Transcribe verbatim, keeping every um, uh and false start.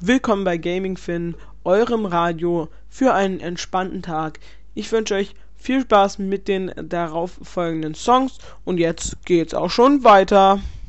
Willkommen bei Gaming Fin, eurem Radio für einen entspannten Tag. Ich wünsche euch viel Spaß mit den darauf folgenden Songs und jetzt geht's auch schon weiter.